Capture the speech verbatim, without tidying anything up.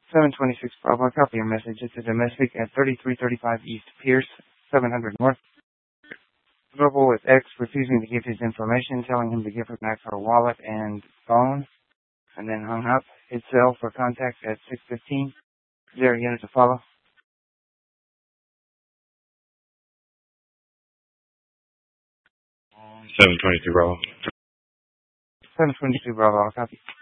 seven twenty-six Bravo, copy your message. It's a domestic at thirty-three thirty-five East Pierce, seven hundred North. Trouble with X refusing to give his information, telling him to give her back her wallet and phone, and then hung up. His cell for contact at six fifteen. Zero unit to follow. seven twenty-two Bravo. seven twenty-two Bravo, copy.